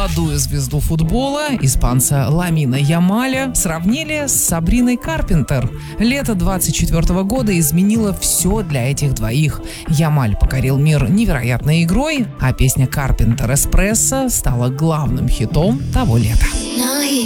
Молодую звезду футбола, испанца Ламина Ямаля, сравнили с Сабриной Карпентер. Лето 24 года изменило все для этих двоих. Ямаль покорил мир невероятной игрой, а песня Карпентер «Эспрессо» стала главным хитом того лета.